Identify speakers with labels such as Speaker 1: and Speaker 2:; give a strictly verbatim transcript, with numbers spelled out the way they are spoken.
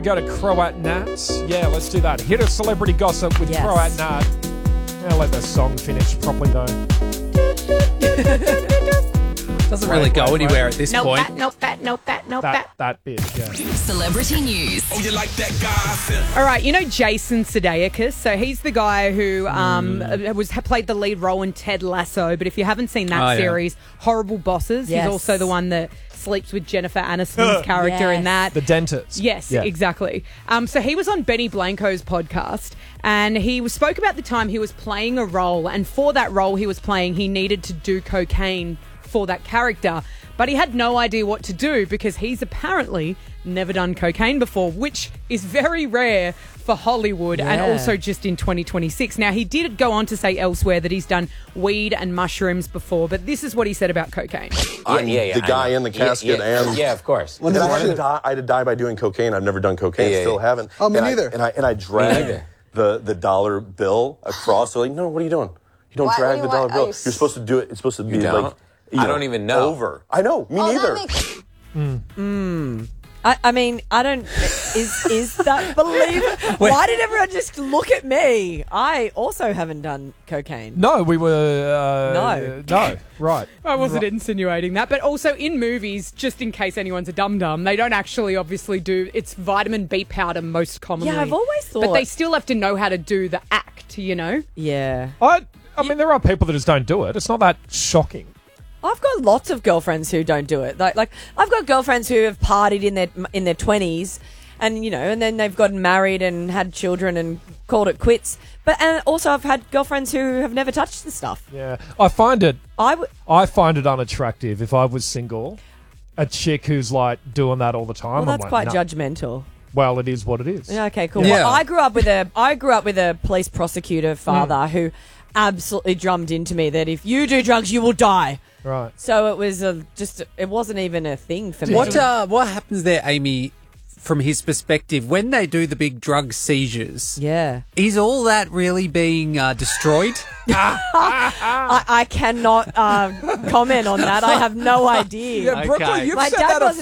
Speaker 1: go to Croat Nats? Yeah, let's do that. Hit a celebrity gossip with
Speaker 2: Yes.
Speaker 1: Croat Nat. I'll let the song finish properly, though.
Speaker 3: Doesn't
Speaker 1: Wait,
Speaker 3: really go
Speaker 1: wait,
Speaker 3: anywhere
Speaker 1: wait.
Speaker 3: at this
Speaker 4: Nope,
Speaker 3: point.
Speaker 4: that, nope, that, nope, that, nope,
Speaker 1: That,
Speaker 4: that.
Speaker 1: that bit, yeah.
Speaker 5: Celebrity news.
Speaker 6: Oh, you like that gossip?
Speaker 4: All right, you know Jason Sudeikis? So he's the guy who um, was played the lead role in Ted Lasso. But if you haven't seen that
Speaker 3: Oh, yeah.
Speaker 4: series, Horrible Bosses,
Speaker 2: Yes.
Speaker 4: he's also the one that sleeps with Jennifer Aniston's character in
Speaker 2: Yes.
Speaker 4: that.
Speaker 1: The dentist.
Speaker 4: Yes,
Speaker 1: Yeah.
Speaker 4: exactly. Um, so he was on Benny Blanco's podcast, and he was, spoke about the time he was playing a role, and for that role he was playing, he needed to do cocaine for that character, but he had no idea what to do because he's apparently never done cocaine before, which is very rare for Hollywood and
Speaker 2: Yeah.
Speaker 4: also just in twenty twenty-six. Now, he did go on to say elsewhere that he's done weed and mushrooms before, but this is what he said about cocaine.
Speaker 7: I'm the guy in the casket
Speaker 8: yeah,
Speaker 7: and
Speaker 8: yeah, of course.
Speaker 7: And I, had to die, I had to die by doing cocaine. I've never done cocaine.
Speaker 8: Yeah, yeah,
Speaker 7: Still
Speaker 8: yeah.
Speaker 7: haven't.
Speaker 9: Oh, me
Speaker 7: and
Speaker 9: neither.
Speaker 7: I, and I and I dragged
Speaker 8: neither.
Speaker 7: the the dollar bill across. They're like, no, what are you doing? You don't
Speaker 10: Why-
Speaker 7: drag
Speaker 10: what do
Speaker 7: the
Speaker 10: you
Speaker 7: dollar
Speaker 10: want?
Speaker 7: bill.
Speaker 10: Oh,
Speaker 7: You're
Speaker 10: you s-
Speaker 7: supposed to do it. It's supposed to be
Speaker 8: don't?
Speaker 7: like you
Speaker 8: I
Speaker 7: know,
Speaker 8: don't even know.
Speaker 7: over. I know. Me
Speaker 10: Oh, that
Speaker 7: neither.
Speaker 10: makes-
Speaker 2: I, I mean, I don't. Is is that believable? Why did everyone just look at me? I also haven't done cocaine.
Speaker 1: No, we were... Uh,
Speaker 2: No.
Speaker 1: No, right.
Speaker 4: I wasn't insinuating that, but also in movies, just in case anyone's a dum-dum, they don't actually obviously do, it's vitamin B powder most commonly.
Speaker 2: Yeah, I've always thought.
Speaker 4: But they still have to know how to do the act, you know?
Speaker 2: Yeah.
Speaker 1: I, I mean, there are people that just don't do it. It's not that shocking.
Speaker 2: I've got lots of girlfriends who don't do it. Like, like I've got girlfriends who have partied in their in their twenties, and you know, and then they've gotten married and had children and called it quits. But and also, I've had girlfriends who have never touched the stuff.
Speaker 1: Yeah. I find it...
Speaker 2: I would.
Speaker 1: I find it unattractive if I was single. A chick who's like doing that all the time.
Speaker 2: Well,
Speaker 1: I'm
Speaker 2: that's
Speaker 1: like,
Speaker 2: quite
Speaker 1: no.
Speaker 2: judgmental.
Speaker 1: Well, it is what it is.
Speaker 2: Yeah, okay, cool.
Speaker 3: Yeah.
Speaker 2: Well, I grew up with a I grew up with a police prosecutor father who absolutely drummed into me that if you do drugs, you will die.
Speaker 1: Right.
Speaker 2: So it was a, just it wasn't even a thing for me.
Speaker 3: What uh, what happens there, Amy, from his perspective, when they do the big drug seizures?
Speaker 2: Yeah.
Speaker 3: Is all that really being uh, destroyed?
Speaker 2: I, I cannot uh, comment on that. I have no idea.
Speaker 1: Yeah, Brooklyn,
Speaker 3: Okay.
Speaker 1: you've
Speaker 2: My
Speaker 1: said
Speaker 2: dad
Speaker 1: that a
Speaker 2: wasn't